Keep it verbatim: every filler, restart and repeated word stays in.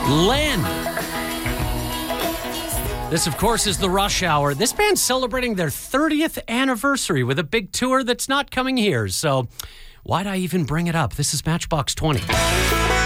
Len. This, of course, is the Rush Hour. This band's celebrating their thirtieth anniversary with a big tour that's not coming here. So why'd I even bring it up? This is Matchbox twenty.